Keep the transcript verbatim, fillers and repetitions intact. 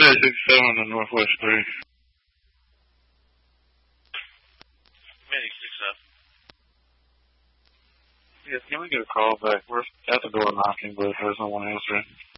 J sixty-seven on Northwest three. Medic six up. Yeah, can we get a call back? We're at the door knocking, but there's no one answering.